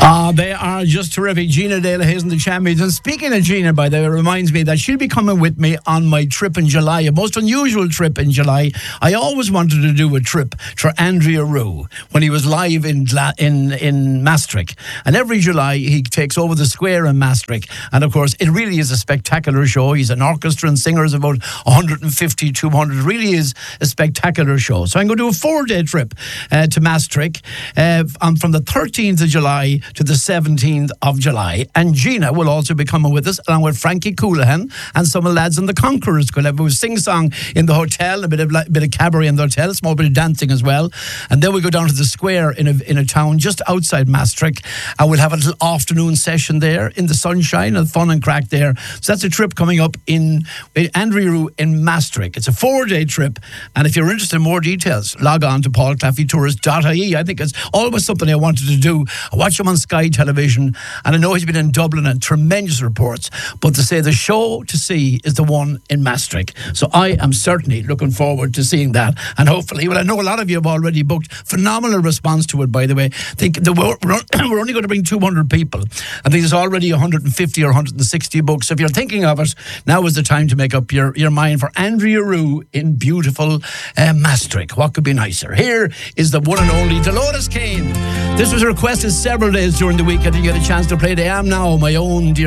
They are just terrific. Gina Dale-Hayes and the Champions. And speaking of Gina, by the way, it reminds me that she'll be coming with me on my trip in July, a most unusual trip in July. I always wanted to do a trip for Andrea Rue when he was live in Maastricht. And every July he takes over the square in Maastricht. And of course, it really is a spectacular show. He's an orchestra and singers, about 150, 200. It really is a spectacular show. So I'm going to do a 4-day trip to Maastricht from the 13th of July to the 17th of July. And Gina will also be coming with us, along with Frankie Coulihan and some of the lads in the Conquerors. We'll have a sing-song in the hotel, a bit of cabaret in the hotel, a small bit of dancing as well. And then we go down to the square in a town just outside Maastricht, and we'll have a little afternoon session there in the sunshine and fun and crack there. So that's a trip coming up in Andrea Rue in Maastricht. It's a 4-day trip, and if you're interested in more details, log on to paulclaffeytourist.ie. I think it's always something I wanted to do. I watch him on Sky Television, and I know he's been in Dublin and tremendous reports, but to say the show to see is the one in Maastricht. So I am certainly looking forward to seeing that, and hopefully, well, I know a lot of you have already booked. Phenomenal response to it, by the way. I think we're only going to bring 200 people. I think there's already 150 or 160 books. So if you're thinking of it, now is the time to make up your mind for Andrea Rue in beautiful Maastricht. What could be nicer? Here is the one and only Dolores Kane. This was requested several days during the week. I didn't get a chance to play it. I am now my own dear